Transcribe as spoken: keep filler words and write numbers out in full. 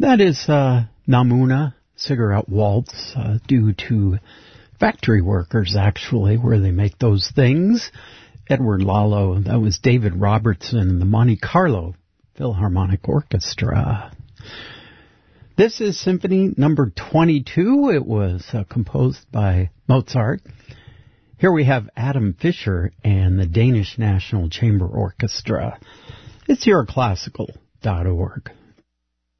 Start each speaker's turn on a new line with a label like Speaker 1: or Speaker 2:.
Speaker 1: That is uh, Namuna Cigarette Waltz, uh, due to factory workers, actually, where they make those things. Edward Lalo, that was David Robertson and the Monte Carlo Philharmonic Orchestra. This is Symphony number twenty-two. It was uh, composed by Mozart. Here we have Adam Fischer and the Danish National Chamber Orchestra. It's your classical dot org.